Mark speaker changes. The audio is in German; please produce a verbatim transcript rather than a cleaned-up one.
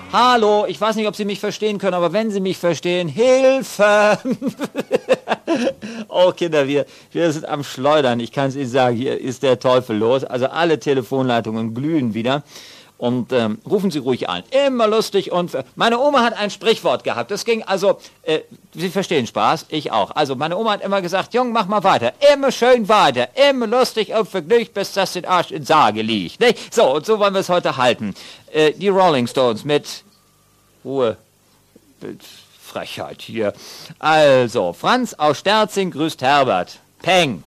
Speaker 1: Hallo, ich weiß nicht, ob Sie mich verstehen können, aber wenn Sie mich verstehen, Hilfe! Oh, Kinder, wir, wir sind am Schleudern. Ich kann es Ihnen sagen, hier ist der Teufel los. Also alle Telefonleitungen glühen wieder. Und ähm, rufen Sie ruhig an. Immer lustig und... Meine Oma hat ein Sprichwort gehabt. Das ging also... Äh, Sie verstehen Spaß? Ich auch. Also meine Oma hat immer gesagt, Jung, mach mal weiter. Immer schön weiter. Immer lustig und vergnügt, bis das den Arsch in Sage liegt. Nicht? So, und so wollen wir es heute halten. Äh, die Rolling Stones mit... Ruhe. Mit Frechheit hier. Also, Franz aus Sterzing grüßt Herbert. Peng.